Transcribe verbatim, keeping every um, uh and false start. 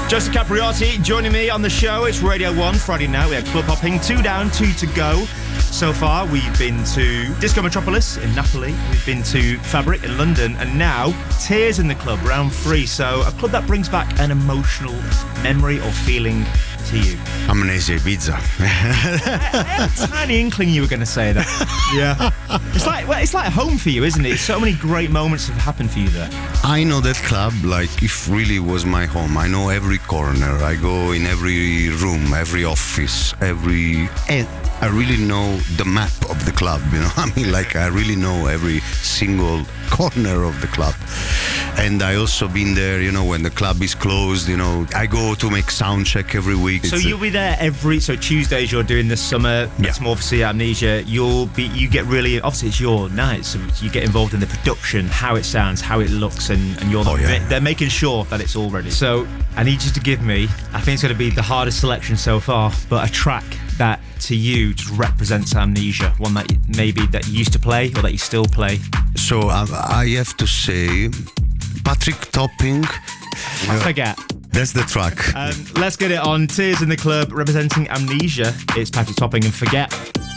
Joseph Capriati joining me on the show. It's Radio one, Friday night. We had club hopping, two down, two to go. So far, we've been to Disco Metropolis in Napoli, we've been to Fabric in London, and now Tears in the Club, round three. So a club that brings back an emotional memory or feeling to you. Amnesia Ibiza. I had a tiny inkling you were going to say that. Yeah. It's like well, it's like home for you, isn't it? So many great moments have happened for you there. I know that club like if really was my home. I know every corner. I go in every room, every office, every... And I really know the map of the club, you know. I mean, like, I really know every single corner of the club. And I also been there, you know, when the club is closed, you know. I go to make sound check every week. So it's you'll a, be there every... So Tuesdays you're doing this summer, that's Yeah. more for Amnesia. You'll be... You get really... Obviously it's your night, so you get involved in the production, how it sounds, how it looks, and, and you're... Oh, yeah. They're making sure that it's all ready. So I need you to give me... I think it's going to be the hardest selection so far, but a track that to you just represents Amnesia, one that you, maybe that you used to play or that you still play. So um, I have to say, Patrick Topping. I forget. That's the track. Um, let's get it on. Tears in the Club representing Amnesia. It's Patrick Topping and Forget.